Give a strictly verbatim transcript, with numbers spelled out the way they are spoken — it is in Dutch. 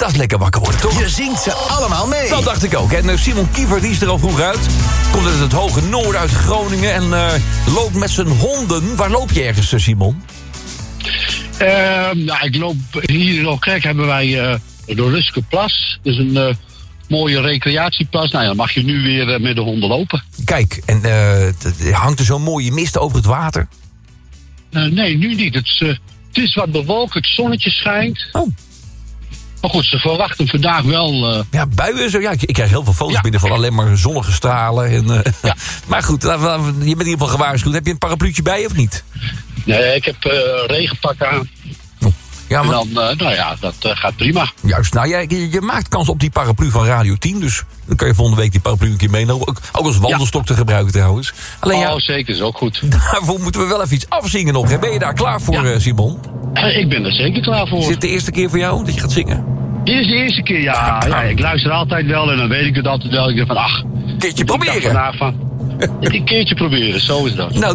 Dat is lekker wakker worden, toch? Je zingt ze allemaal mee. Dat dacht ik ook. En uh, Simon Kiefer, die is er al vroeg uit. Komt uit het hoge noorden, uit Groningen. En uh, loopt met zijn honden. Waar loop je ergens, Simon? Uh, nou, ik loop hier in Alkerk hebben wij uh, de Ruskenplas. Dat is een uh, mooie recreatieplas. Nou ja, dan mag je nu weer uh, met de honden lopen. Kijk, en uh, hangt er zo'n mooie mist over het water? Uh, nee, nu niet. Het is, uh, het is wat bewolkt, het zonnetje schijnt. Oh. Maar goed, ze verwachten vandaag wel... Uh... Ja, buien zo. Ja, ik, ik krijg heel veel foto's ja. binnen van alleen maar zonnige stralen. En, uh, ja. Maar goed, je bent in ieder geval gewaarschuwd. Heb je een parapluutje bij of niet? Nee, ik heb uh, regenpak aan. Oh. Ja, maar... En dan, uh, nou ja, dat uh, gaat prima. Juist, nou, jij, je, je maakt kans op die paraplu van Radio tien. Dus dan kan je volgende week die paraplu een keer meenemen. Ook, ook als wandelstok ja. te gebruiken trouwens. Alleen, oh, ja, zeker, is ook goed. Daarvoor moeten we wel even iets afzingen nog. Hè? Ben je daar klaar voor, ja. uh, Simon? Uh, ik ben er zeker klaar voor. Is dit de eerste keer voor jou dat je gaat zingen? Dit is de eerste keer, ja. ja. Ik luister altijd wel en dan weet ik het altijd wel. Ik denk van, ach... Een keertje proberen. Vandaag van, een keertje proberen, zo is dat. Nou,